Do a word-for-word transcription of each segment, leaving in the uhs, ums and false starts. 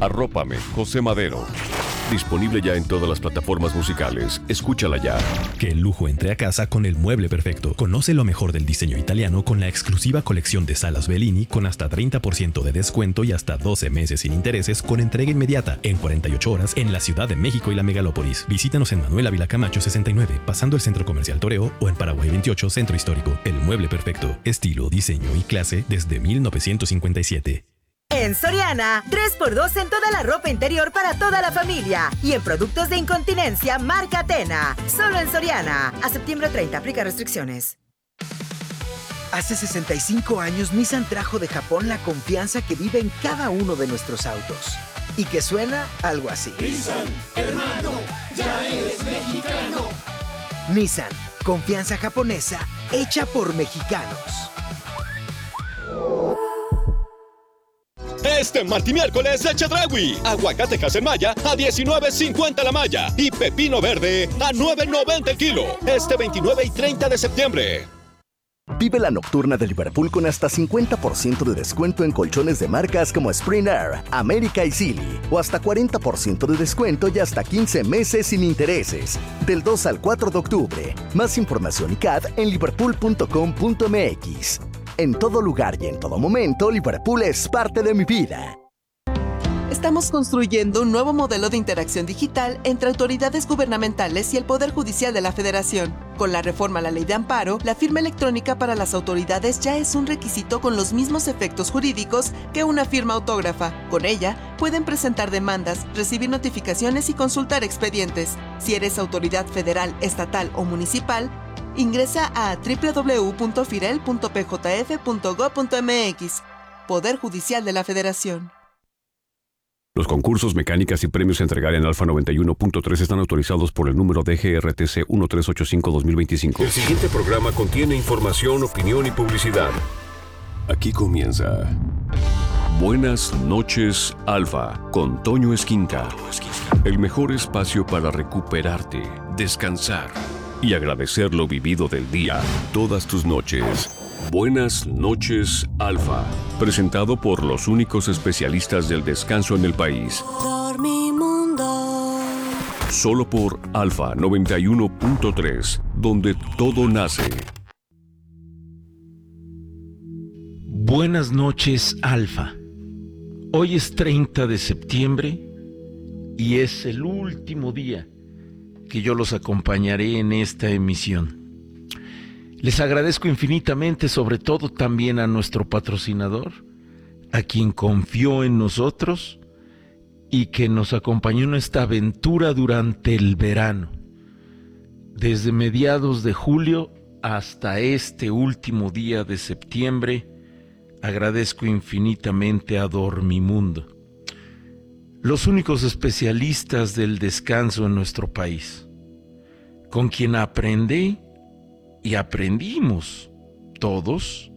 Arrópame, José Madero. Disponible ya en todas las plataformas musicales. Escúchala ya. Que el lujo entre a casa con el mueble perfecto. Conoce lo mejor del diseño italiano con la exclusiva colección de salas Bellini con hasta treinta por ciento de descuento y hasta doce meses sin intereses con entrega inmediata en cuarenta y ocho horas en la Ciudad de México y la Megalópolis. Visítanos en Manuel Ávila Camacho sesenta y nueve, pasando el Centro Comercial Toreo, o en Paraguay veintiocho, Centro Histórico. El mueble perfecto. Estilo, diseño y clase desde mil novecientos cincuenta y siete. En Soriana, tres por dos en toda la ropa interior para toda la familia. Y en productos de incontinencia, marca Atena. Solo en Soriana. A septiembre treinta, aplica restricciones. Hace sesenta y cinco años, Nissan trajo de Japón la confianza que vive en cada uno de nuestros autos. Y que suena algo así. Nissan, hermano, ya eres mexicano. Nissan, confianza japonesa, hecha por mexicanos. Este martes y miércoles de Chedraui. Aguacate Casemaya a diecinueve cincuenta la malla y pepino verde a nueve noventa el kilo. Este veintinueve y treinta de septiembre. Vive la nocturna de Liverpool con hasta cincuenta por ciento de descuento en colchones de marcas como Spring Air, América y Silly. O hasta cuarenta por ciento de descuento y hasta quince meses sin intereses. Del dos al cuatro de octubre. Más información y C A D en liverpool punto com punto m x. En todo lugar y en todo momento, Liverpool es parte de mi vida. Estamos construyendo un nuevo modelo de interacción digital entre autoridades gubernamentales y el Poder Judicial de la Federación. Con la reforma a la Ley de Amparo, la firma electrónica para las autoridades ya es un requisito con los mismos efectos jurídicos que una firma autógrafa. Con ella, pueden presentar demandas, recibir notificaciones y consultar expedientes. Si eres autoridad federal, estatal o municipal, ingresa a doble u doble u doble u punto firel punto p j f punto gob punto m x. Poder Judicial de la Federación. Los concursos, mecánicas y premios a entregar en Alfa noventa y uno punto tres están autorizados por el número D G R T C trece ochenta y cinco dos mil veinticinco. El siguiente programa contiene información, opinión y publicidad. Aquí comienza Buenas noches, Alfa, con Toño Esquinca. El mejor espacio para recuperarte, descansar y agradecer lo vivido del día. Todas tus noches. Buenas noches, Alfa. Presentado por los únicos especialistas del descanso en el país. Dormimundo. Solo por Alfa noventa y uno punto tres, donde todo nace. Buenas noches, Alfa. Hoy es treinta de septiembre y es el último día que yo los acompañaré en esta emisión. Les agradezco infinitamente, sobre todo también a nuestro patrocinador, a quien confió en nosotros y que nos acompañó en esta aventura durante el verano, desde mediados de julio hasta este último día de septiembre. Agradezco infinitamente a Dormimundo, los únicos especialistas del descanso en nuestro país, con quien aprendí y aprendimos todos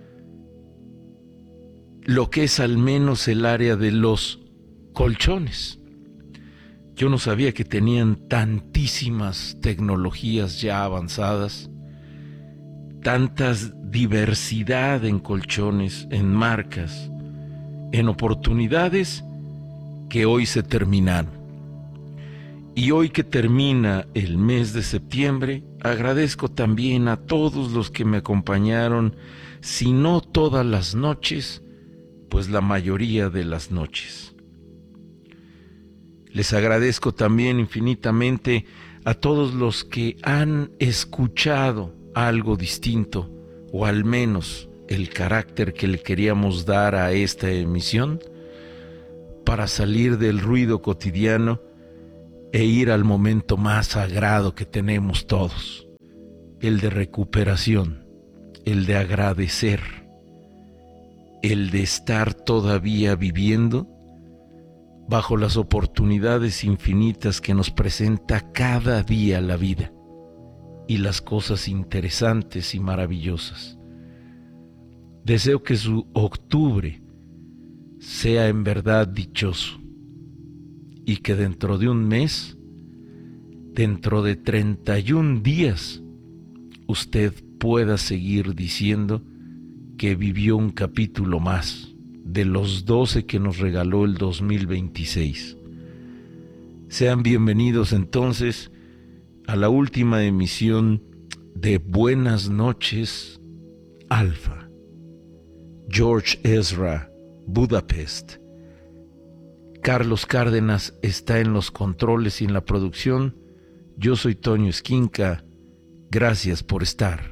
lo que es al menos el área de los colchones. Yo no sabía que tenían tantísimas tecnologías ya avanzadas, tantas diversidad en colchones, en marcas, en oportunidades que hoy se terminaron. Y hoy que termina el mes de septiembre, agradezco también a todos los que me acompañaron, si no todas las noches, pues la mayoría de las noches. Les agradezco también infinitamente a todos los que han escuchado algo distinto, o al menos el carácter que le queríamos dar a esta emisión, para salir del ruido cotidiano e ir al momento más sagrado que tenemos todos, el de recuperación, el de agradecer, el de estar todavía viviendo bajo las oportunidades infinitas que nos presenta cada día la vida y las cosas interesantes y maravillosas. Deseo que su octubre sea en verdad dichoso y que dentro de un mes, dentro de treinta y un días, usted pueda seguir diciendo que vivió un capítulo más de los doce que nos regaló el dos mil veintiséis. Sean bienvenidos entonces a la última emisión de Buenas noches, Alfa. George Ezra, Budapest. Carlos Cárdenas está en los controles y en la producción. Yo soy Toño Esquinca. Gracias por estar.